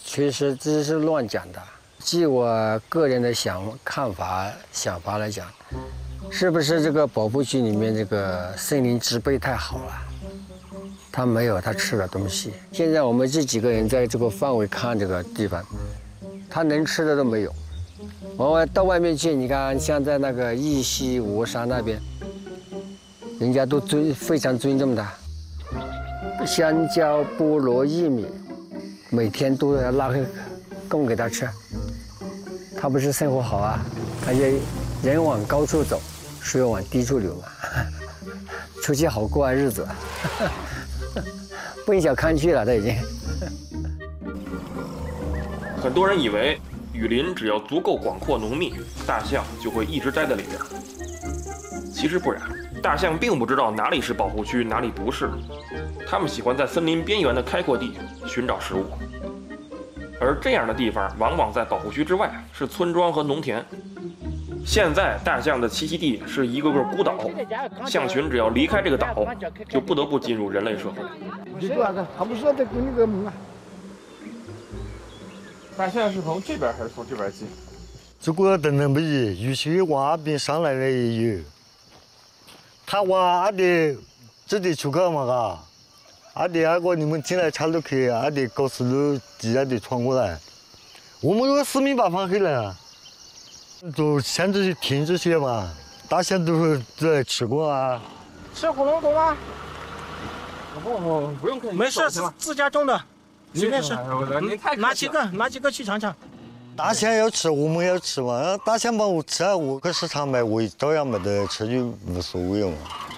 其实这是乱讲的。据我个人的想法来讲，是不是这个保护区里面这个森林植被太好了？它没有它吃的东西。现在我们这几个人在这个范围看这个地方，它能吃的都没有。我到外面去，你看像在那个义溪吴山那边，人家都非常尊重它。香蕉、菠萝、玉米，每天都要拉回供给它吃。它不是生活好啊，它就人往高处走，水往低处流嘛，出去好过日子。不小看去了，它已经。 很多人以为雨林只要足够广阔浓密，大象就会一直待在里边。其实不然，大象并不知道哪里是保护区，哪里不是。它们喜欢在森林边缘的开阔地寻找食物，而这样的地方往往在保护区之外，是村庄和农田。现在大象的栖息地是一个个孤岛，象群只要离开这个岛，就不得不进入人类社会。大象是从这边还是从这边进？ 这个等等不一，有些往那边上来的也有。他往阿的这里出去嘛嘎，阿的那个你们进来岔路去，阿的高速路直接的穿过来。我们这个四面八方去了，都限制停这些嘛，大象都是在吃过啊。 吃火龙果吗？ 不用看， 没事，自家种的，随便吃。拿几个去尝尝。 大象要吃，我们要吃嘛。大象帮我吃，我去市场买，我照样没得吃就无所谓嘛。